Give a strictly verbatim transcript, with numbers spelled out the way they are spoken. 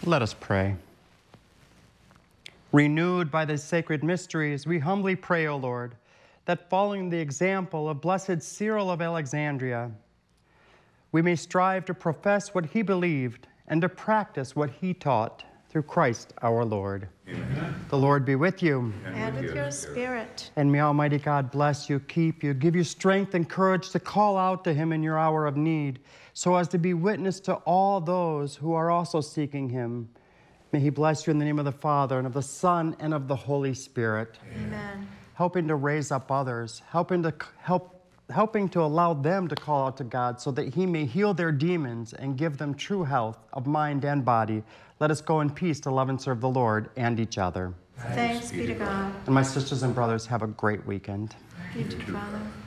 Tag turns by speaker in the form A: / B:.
A: Let us pray. Renewed by the sacred mysteries, we humbly pray, O Lord, that following the example of Blessed Cyril of Alexandria, we may strive to profess what he believed and to practice what he taught through Christ our Lord.
B: Amen.
A: The Lord be with you.
B: And,
C: And
B: with
C: with
B: your
C: your
B: spirit.
C: spirit.
A: And may Almighty God bless you, keep you, give you strength and courage to call out to him in your hour of need, so as to be witness to all those who are also seeking him. May he bless you in the name of the Father, and of the Son, and of the Holy Spirit.
C: Amen.
A: Helping to raise up others, helping to help helping to allow them to call out to God so that he may heal their demons and give them true health of mind and body. Let us go in peace to love and serve the Lord and each other.
C: Thanks be to God.
A: And my sisters and brothers, have a great weekend.
C: You too, Father.